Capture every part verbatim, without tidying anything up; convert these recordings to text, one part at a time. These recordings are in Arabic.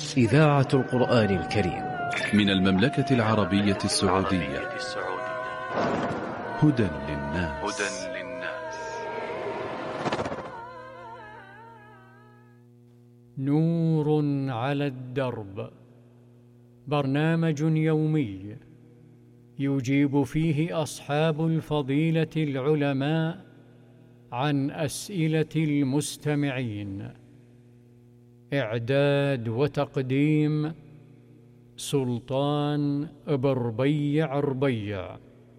إذاعة القرآن الكريم من المملكة العربية السعودية. هدى للناس. نور على الدرب، برنامج يومي يجيب فيه أصحاب الفضيلة العلماء عن أسئلة المستمعين. إعداد وتقديم سلطان بربيع ربيع.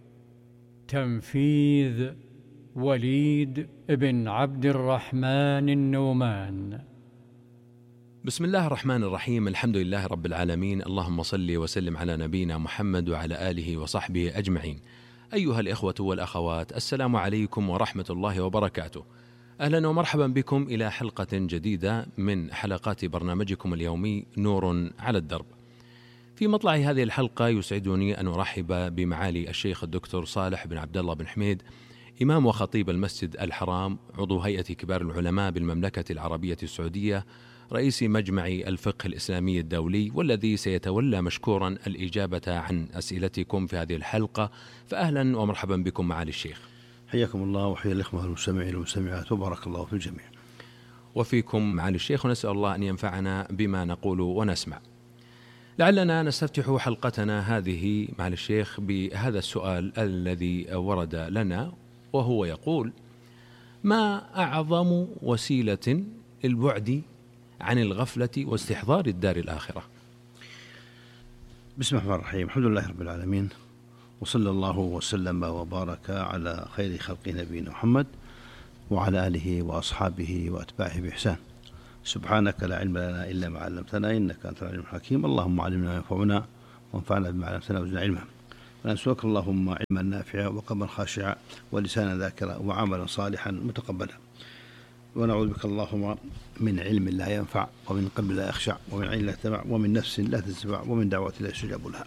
تنفيذ وليد بن عبد الرحمن النومان. بسم الله الرحمن الرحيم. الحمد لله رب العالمين، اللهم صل وسلم على نبينا محمد وعلى آله وصحبه أجمعين. أيها الإخوة والأخوات، السلام عليكم ورحمة الله وبركاته. أهلا ومرحبا بكم إلى حلقة جديدة من حلقات برنامجكم اليومي نور على الدرب. في مطلع هذه الحلقة يسعدني أن أرحب بمعالي الشيخ الدكتور صالح بن عبد الله بن حميد، إمام وخطيب المسجد الحرام، عضو هيئة كبار العلماء بالمملكة العربية السعودية، رئيس مجمع الفقه الإسلامي الدولي، والذي سيتولى مشكورا الإجابة عن أسئلتكم في هذه الحلقة. فأهلا ومرحبا بكم معالي الشيخ. حياكم الله وحيا الإخوة المستمعين والمستمعات، وبارك الله في الجميع. وفيكم معالي الشيخ، ونسأل الله أن ينفعنا بما نقول ونسمع. لعلنا نستفتح حلقتنا هذه معالي الشيخ بهذا السؤال الذي ورد لنا، وهو يقول: ما أعظم وسيلة البعد عن الغفلة واستحضار الدار الآخرة؟ بسم الله الرحمن الرحيم. الحمد لله رب العالمين، وصلى الله وسلم وبارك على خير خلق نبينا محمد وعلى آله وأصحابه وأتباعه بإحسان. سبحانك لا علم لنا إلا ما علمتنا إنك أنت العليم الحكيم. اللهم علمنا ما ينفعنا وانفعنا بما علمتنا وزدنا علما. ونسألك اللهم علما نافعا وقلبا خاشعا ولسانا ذاكرا وعملا صالحا متقبلا. ونعوذ بك اللهم من علم لا ينفع، ومن قلب لا يخشع، ومن عين لا تمع، ومن نفس لا تشبع، ومن دعوة لا يستجاب لها.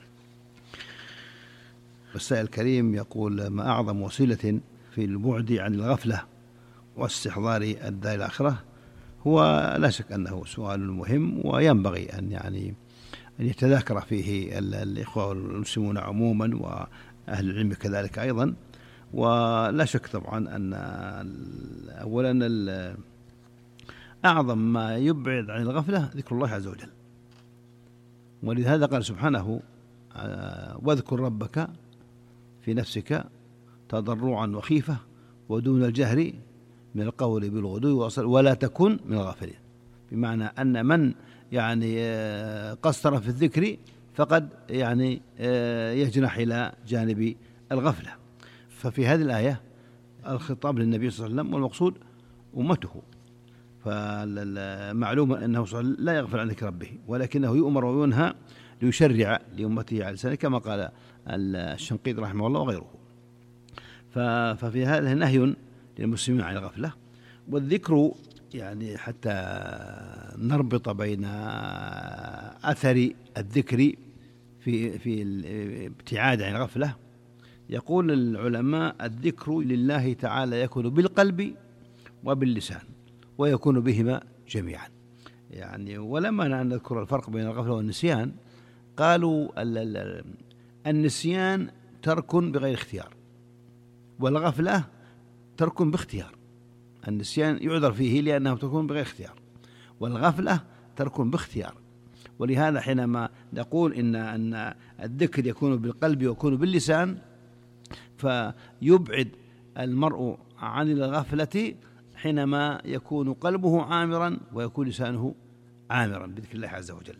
السائل الكريم يقول: ما أعظم وسيلة في البعد عن الغفلة واستحضار الدار الآخرة؟ هو لا شك أنه سؤال مهم، وينبغي أن يعني أن يتذاكر فيه الإخوة المسلمون عموما وأهل العلم كذلك أيضا. ولا شك طبعا أن أولا أعظم ما يبعد عن الغفلة ذكر الله عز وجل، ولهذا قال سبحانه: واذكر ربك في نفسك تضرعا وخيفة ودون الجهر من القول بالغدو والآصال ولا تكن من الغافلين. بمعنى أن من يعني قصر في الذكر فقد يعني يجنح إلى جانب الغفلة. ففي هذه الآية الخطاب للنبي صلى الله عليه وسلم، والمقصود أمته. فمعلوم أنه لا يغفل عن ذكر ربه، ولكنه يؤمر وينهى ليشرع لأمته على لسانه، كما قال الشنقيطي رحمه الله وغيره. ففي هذا نهي للمسلمين عن الغفلة. والذكر يعني حتى نربط بين أثر الذكر في في الابتعاد عن الغفلة، يقول العلماء: الذكر لله تعالى يكون بالقلب وباللسان، ويكون بهما جميعا. يعني ولما نذكر الفرق بين الغفلة والنسيان، قالوا النسيان ترك بغير اختيار، والغفلة ترك باختيار. النسيان يعذر فيه لأنه تكون بغير اختيار، والغفلة ترك باختيار. ولهذا حينما نقول إن أن الذكر يكون بالقلب ويكون باللسان، فيبعد المرء عن الغفلة حينما يكون قلبه عامرا ويكون لسانه عامرا بذكر الله عز وجل.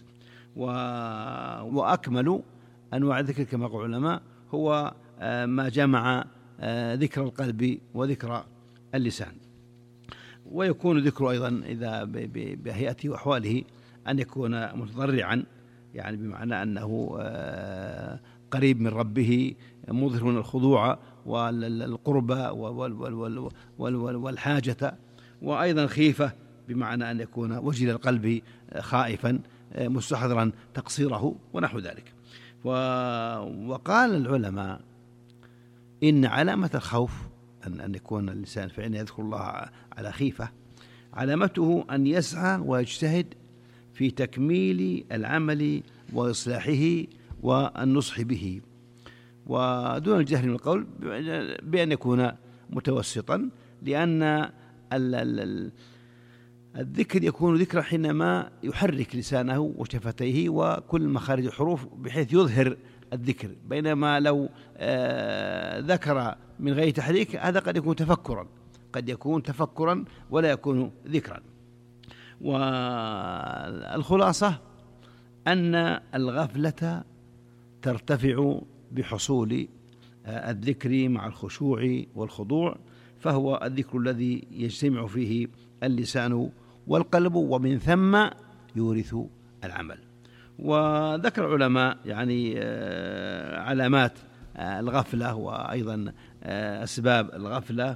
وأكمل أنواع الذكر كما قال العلماء هو ما جمع ذكر القلب وذكر اللسان. ويكون ذكره أيضا إذا بهيئته وأحواله أن يكون متضرعا، يعني بمعنى أنه قريب من ربه، مظهر من الخضوع والقربة والحاجة، وأيضا خيفة بمعنى أن يكون وجل القلب خائفا مستحضرا تقصيره ونحو ذلك. وقال العلماء إن علامة الخوف أن أن يكون الإنسان فعلا يذكر الله على خيفة، علامته أن يسعى ويجتهد في تكميل العمل وإصلاحه والنصح به، ودون الجهل من القول بأن يكون متوسطا، لأن الذكر يكون ذكرا حينما يحرك لسانه وشفتيه وكل مخارج الحروف بحيث يظهر الذكر، بينما لو ذكر من غير تحريك هذا قد يكون تفكرا قد يكون تفكرا ولا يكون ذكرا. والخلاصة أن الغفلة ترتفع بحصول الذكر مع الخشوع والخضوع، فهو الذكر الذي يجتمع فيه اللسان والقلب، ومن ثم يورث العمل. وذكر العلماء يعني علامات الغفلة وأيضا أسباب الغفلة،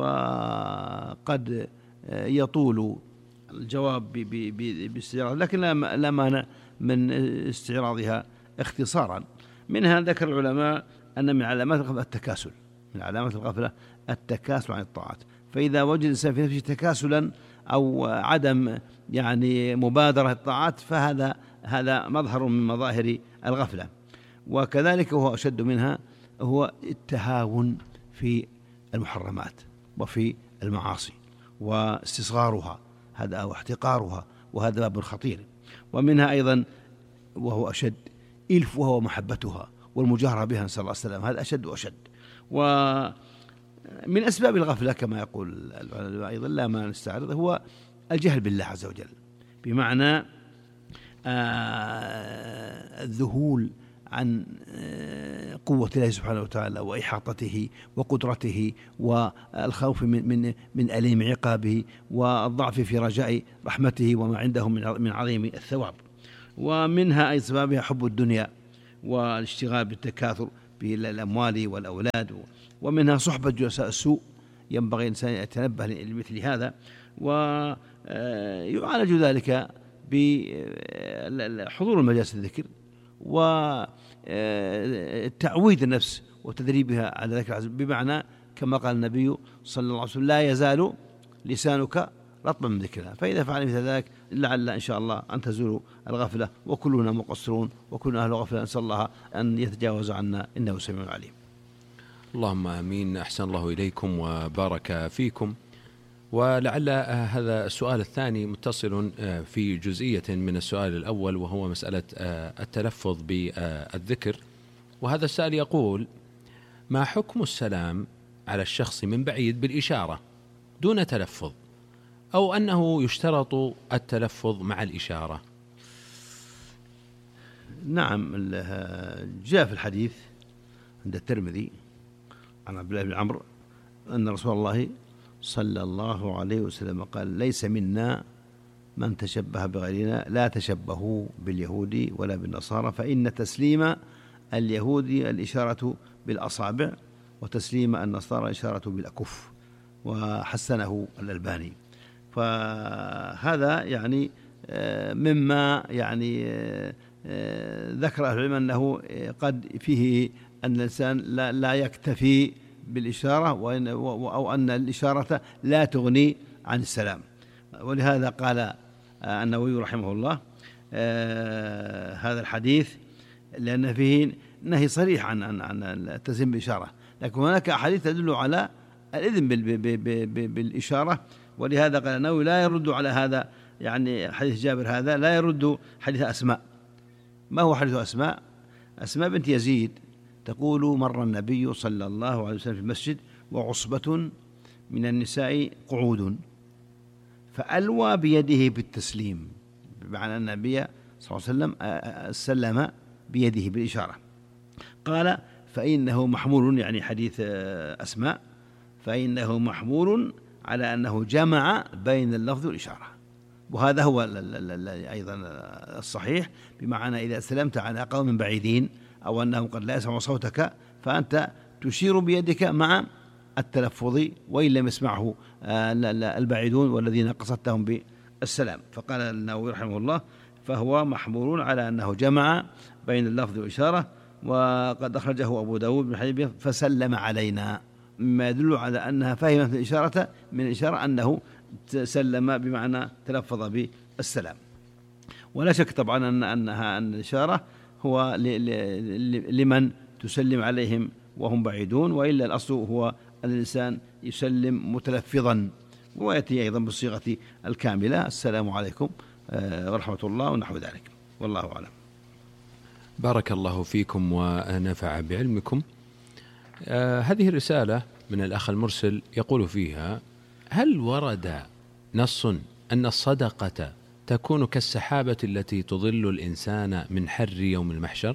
وقد يطول الجواب باستعراض، لكن لا مانع من استعراضها اختصارا. منها ذكر العلماء أن من علامات الغفلة التكاسل، من علامات الغفلة التكاسل عن الطاعات، فإذا وجد الإنسان في نفسه تكاسلا أو عدم يعني مبادرة الطاعات فهذا هذا مظهر من مظاهر الغفلة. وكذلك وهو أشد منها هو التهاون في المحرمات وفي المعاصي واستصغارها هذا أو احتقارها، وهذا باب خطير. ومنها أيضا وهو أشد إلفها ومحبتها والمجاهرة بها، نسأل الله السلامة، هذا أشد وأشد. ومن أسباب الغفلة كما يقول العلماء أيضا لا ما نستعرض هو الجهل بالله عز وجل، بمعنى الذهول عن قوة الله سبحانه وتعالى وإحاطته وقدرته والخوف من من من أليم عقابه والضعف في رجاء رحمته وما عنده من عظيم الثواب. ومنها أي سببها حب الدنيا والاشتغال بالتكاثر بالأموال والأولاد، ومنها صحبة جلساء السوء، ينبغي الإنسان أن يتنبه لمثل هذا، ويعالج ذلك بحضور المجالس الذكر وتعويد النفس وتدريبها على ذكر العزم، بمعنى كما قال النبي صلى الله عليه وسلم لا يزال لسانك رطبا من ذكرها، فإذا فعل مثل ذلك لعل إن شاء الله أن تزول الغفلة، وكلنا مقصرون وكلنا أهل غفلة، نسأل الله أن يتجاوز عنا إنه سميع عليم. اللهم آمين. أحسن الله إليكم وبارك فيكم. ولعل هذا السؤال الثاني متصل في جزئية من السؤال الأول، وهو مسألة التلفظ بالذكر. وهذا السؤال يقول: ما حكم السلام على الشخص من بعيد بالإشارة دون تلفظ، أو أنه يشترط التلفظ مع الإشارة؟ نعم، جاء في الحديث عند الترمذي عن عبد الله بن عمرو أن رسول الله صلى الله عليه وسلم قال: ليس منا من تشبه بغيرنا، لا تشبهوا باليهود ولا بالنصارى، فإن تسليم اليهود الإشارة بالأصابع، وتسليم النصارى الإشارة بالأكف، وحسنه الألباني. فهذا يعني مما يعني ذكر أهل العلم أنه قد فيه أن الإنسان لا يكتفي بالإشارة، أو أن الإشارة لا تغني عن السلام. ولهذا قال النووي رحمه الله هذا الحديث لأن فيه نهي صريح عن عن عن التسليم بالإشارة، لكن هناك أحاديث تدل على الإذن بالإشارة. ولهذا قال النووي لا يرد على هذا، يعني حديث جابر هذا لا يرد حديث أسماء. ما هو حديث أسماء؟ أسماء بنت يزيد تقول: مر النبي صلى الله عليه وسلم في المسجد وعصبة من النساء قعود، فألوى بيده بالتسليم، بمعنى أن النبي صلى الله عليه وسلم سلم بيده بالإشارة. قال: فإنه محمول، يعني حديث أسماء، فإنه محمول على أنه جمع بين اللفظ والإشارة، وهذا هو أيضا الصحيح، بمعنى إذا سلمت على قوم بعيدين أو أنهم قد لا يسمعوا صوتك فأنت تشير بيدك مع التلفظ، وإن لم يسمعه البعيدون والذين قصدتهم بالسلام. فقال النووي رحمه الله: فهو محمول على أنه جمع بين اللفظ والإشارة. وقد أخرجه أبو داود بن حديث فسلم علينا، مما يدل على أنها فهمت الإشارة من الإشارة أنه سلم بمعنى تلفظ بالسلام. ولا شك طبعا أن أنها أن الإشارة هو لمن تسلم عليهم وهم بعيدون، وإلا الأصل هو أن الإنسان يسلم متلفظا، ويأتي أيضا بالصيغة الكاملة السلام عليكم ورحمة الله ونحو ذلك، والله أعلم. بارك الله فيكم ونفع بعلمكم. آه هذه الرسالة من الأخ المرسل يقول فيها: هل ورد نص أن الصدقة تكون كالسحابة التي تظل الإنسان من حر يوم المحشر؟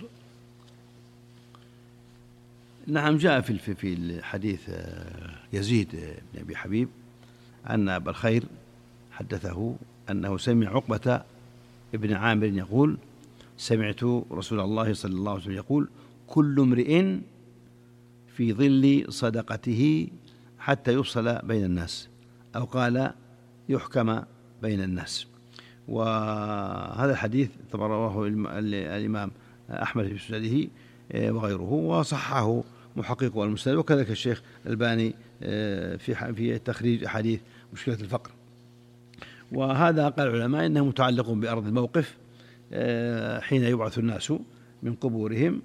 نعم، جاء في في الحديث يزيد بن أبي حبيب أن أبا الخير حدثه أنه سمع عقبة ابن عامر يقول: سمعت رسول الله صلى الله عليه وسلم يقول: كل امرئ في ظل صدقته حتى يفصل بين الناس، أو قال يحكم بين الناس. وهذا الحديث طبعا رواه الإمام أحمد في مسنده وغيره، وصححه محقق المسند، وكذلك الشيخ الألباني في في تخريج أحاديث مشكلة الفقر. وهذا قال العلماء إنه متعلق بأرض الموقف حين يبعث الناس من قبورهم،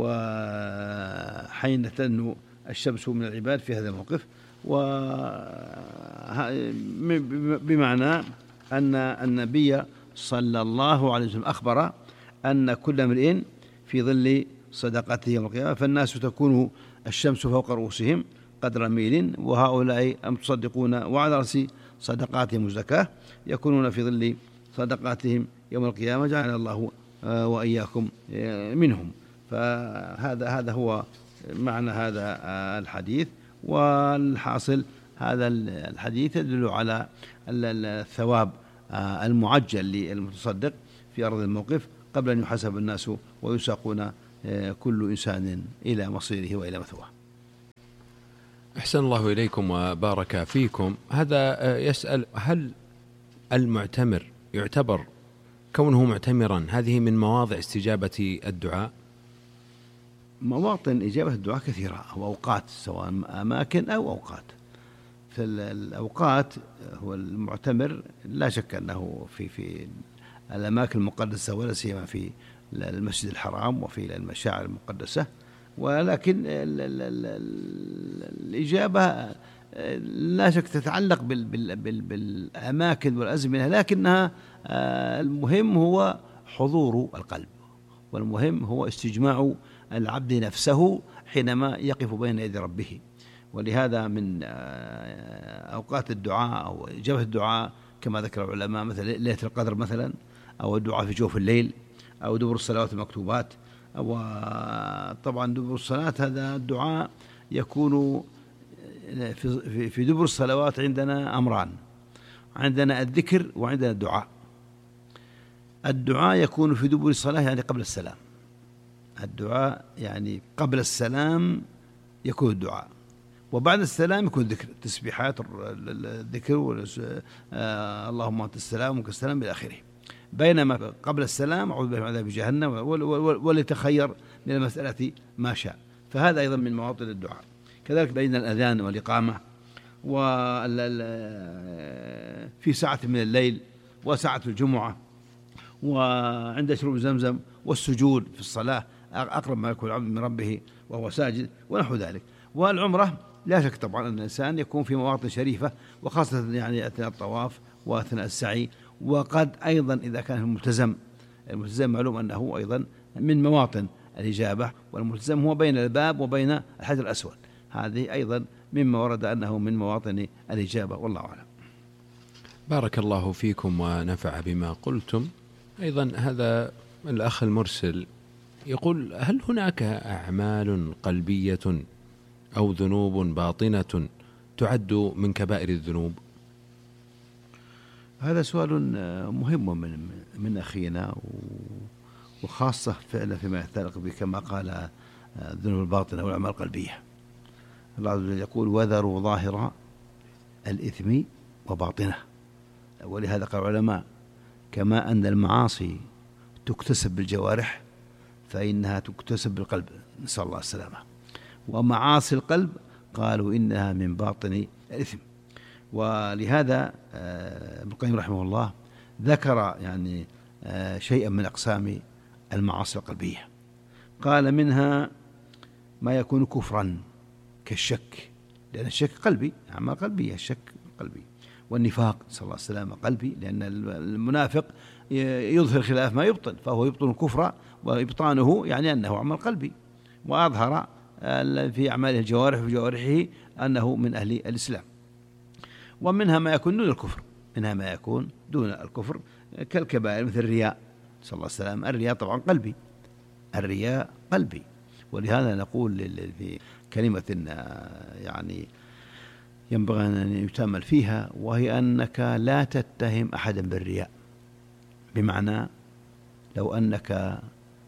وحين تدنو الشمس من العباد في هذا الموقف، بمعنى أن النبي صلى الله عليه وسلم أخبر أن كل امرئ في ظل صدقته يوم القيامة، فالناس تكون الشمس فوق رؤوسهم قدر ميل، وهؤلاء المتصدقون وعلى رأس صدقاتهم الزكاة يكونون في ظل صدقاتهم يوم القيامة، جعل الله وإياكم منهم. فهذا هذا هو معنى هذا الحديث. والحاصل هذا الحديث يدل على الثواب المعجل للمتصدق في أرض الموقف قبل أن يحاسب الناس ويساقون كل إنسان إلى مصيره وإلى مثواه. أحسن الله إليكم وبارك فيكم. هذا يسأل: هل المعتمر يعتبر كونه معتمرا هذه من مواضع استجابة الدعاء؟ مواطن إجابة الدعاء كثيرة، أو أوقات، سواء أماكن أو أوقات. في الأوقات هو المعتمر لا شك أنه في في الأماكن المقدسة، ولا سيما في المسجد الحرام وفي المشاعر المقدسة، ولكن ال ال ال الإجابة لا شك تتعلق بال بال بال بالأماكن والأزمنة، لكنها المهم هو حضور القلب، والمهم هو استجماع العبد نفسه حينما يقف بين يدي ربه. ولهذا من أوقات الدعاء أو إجابة الدعاء كما ذكر العلماء مثل ليلة القدر مثلا، أو الدعاء في جوف الليل، أو دبر الصلوات المكتوبات. وطبعا دبر الصلاة هذا الدعاء يكون في في دبر الصلوات عندنا أمران: عندنا الذكر وعندنا الدعاء. الدعاء يكون في دبر الصلاة يعني قبل السلام، الدعاء يعني قبل السلام يكون الدعاء، وبعد السلام يكون الذكر، التسبيحات، الذكر، اللهم أنت السلام ومنك السلام إلى آخره. بينما قبل السلام أعوذ بالله من عذاب جهنم، وليتخير من المسألة ما شاء. فهذا أيضا من مواطن الدعاء. كذلك بين الأذان والإقامة، وفي ساعة من الليل، وساعة الجمعة، وعند شرب زمزم، والسجود في الصلاة أقرب ما يكون العبد من ربه وهو ساجد، ونحو ذلك. والعمرة لا شك طبعا أن الإنسان يكون في مواطن شريفة، وخاصة يعني أثناء الطواف وأثناء السعي. وقد أيضا إذا كان الملتزم، الملتزم معلوم أنه أيضا من مواطن الإجابة، والملتزم هو بين الباب وبين الحجر الأسود، هذه أيضا مما ورد أنه من مواطن الإجابة، والله أعلم. بارك الله فيكم ونفع بما قلتم. أيضا هذا الأخ المرسل يقول: هل هناك أعمال قلبية أو ذنوب باطنة تعد من كبائر الذنوب؟ هذا سؤال مهم من من أخينا، وخاصة فعلا فيما يتعلق بكما قال الذنوب الباطنة والأعمال القلبية. الله عز وجل يقول: وذروا ظاهر الإثم وباطنه. ولهذا قال العلماء: كما أن المعاصي تكتسب بالجوارح فإنها تكتسب بالقلب، نسأل الله السلامة. ومعاصي القلب قالوا إنها من باطن الإثم. ولهذا ابن القيم رحمه الله ذكر يعني شيئا من أقسام المعاصي القلبية. قال منها ما يكون كفرا كالشك، لأن الشك قلبي، أعمال قلبية، الشك قلبي. والنفاق صلى الله عليه وسلم قلبي، لأن المنافق يظهر خلاف ما يبطل، فهو يبطل الكفر، وإبطانه يعني أنه عمل قلبي، وأظهر في أعماله الجوارح وجوارحه أنه من أهل الإسلام. ومنها ما يكون دون الكفر، منها ما يكون دون الكفر كالكبائر مثل الرياء صلى الله عليه وسلم. الرياء طبعا قلبي، الرياء قلبي. ولهذا نقول في كلمة يعني ينبغي أن يتأمل فيها، وهي أنك لا تتهم أحدا بالرياء. بمعنى لو أنك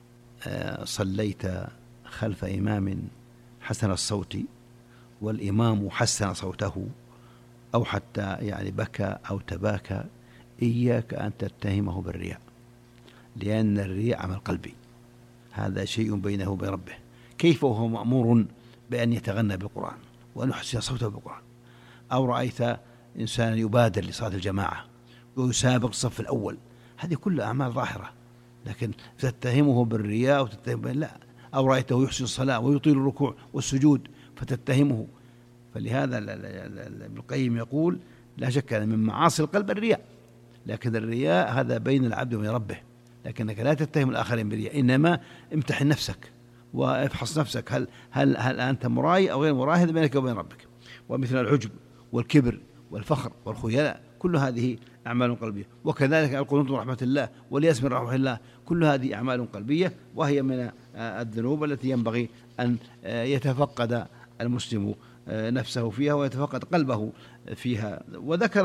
صليت خلف إمام حسن الصوت والإمام حسن صوته، أو حتى يعني بكى أو تباكى، إياك أن تتهمه بالرياء، لأن الرياء عمل قلبي، هذا شيء بينه وبين ربه. كيف وهو مأمور بأن يتغنى بالقرآن وأن يحسن صوته بالقرآن؟ أو رأيت إنسان يبادر لصلاة الجماعة ويسابق الصف الأول، هذه كل أعمال ظاهرة، لكن تتهمه بالرياء وتتهمه لا. أو رأيته يحسن الصلاة ويطيل الركوع والسجود فتتهمه. فلهذا ابن القيم يقول لا شك أن من معاصي القلب الرياء، لكن الرياء هذا بين العبد وبين ربه، لكنك لا تتهم الآخرين بالرياء، إنما امتحن نفسك وافحص نفسك، هل هل هل أنت مرائي أو غير مرائي، هذا بينك وبين ربك. ومثل العجب والكبر والفخر والخيلاء، كل هذه أعمال قلبية. وكذلك القنوط من رحمة الله واليأس من رحمة الله، كل هذه أعمال قلبية، وهي من الذنوب التي ينبغي أن يتفقد المسلم نفسه فيها ويتفقد قلبه فيها. وذكر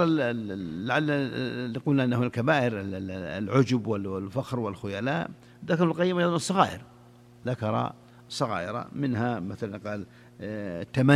لعل قلنا أنه الكبائر العجب والفخر والخيلاء، ذكر ابن القيم أيضا الصغائر، ذكر صغائر منها مثلا قال تمني